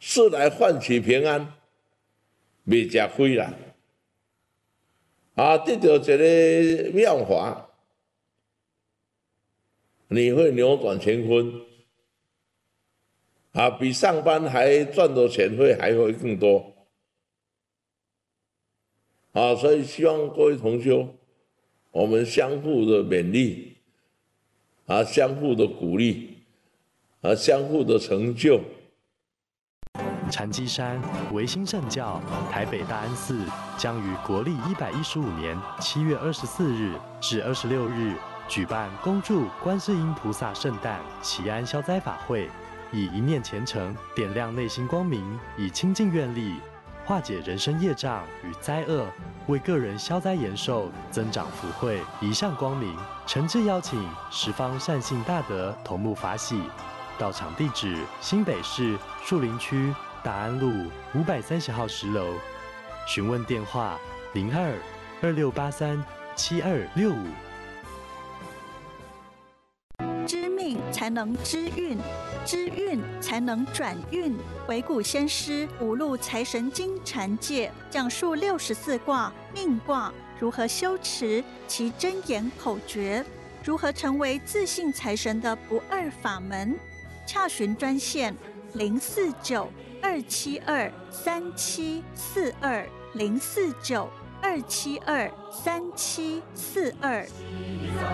是来换取平安，未吃亏啦。得到一个妙法，你会扭转乾坤。比上班还赚的钱还会更多。所以希望各位同修，我们相互的勉励，相互的鼓励，相互的成就。 禅机山维新圣教台北大安寺将于国历115年7月24日至26日举办恭祝观世音菩萨圣诞祈安消灾法会，以一念虔诚点亮内心光明，以清净愿力化解人生业障与灾厄，为个人消灾延寿，增长福慧，一向光明。诚挚邀请十方善信大德同沐法喜。到场地址：新北市树林区大安路530号10楼。询问电话：02-2683-7265。 知命才能知运，知运才能转运。回古先师五路财神经禅戒讲述64卦命卦如何修持其真言口诀，如何成为自信财神的不二法门。洽询专线049-272-3742，049-272-3742。